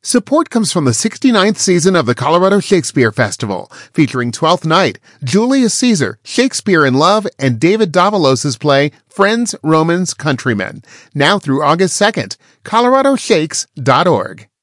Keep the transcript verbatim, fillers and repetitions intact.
Support comes from the sixty-ninth season of the Colorado Shakespeare Festival, featuring Twelfth Night, Julius Caesar, Shakespeare in Love, and David Davalos' play Friends, Romans, Countrymen. Now through August second. colorado shakes dot org.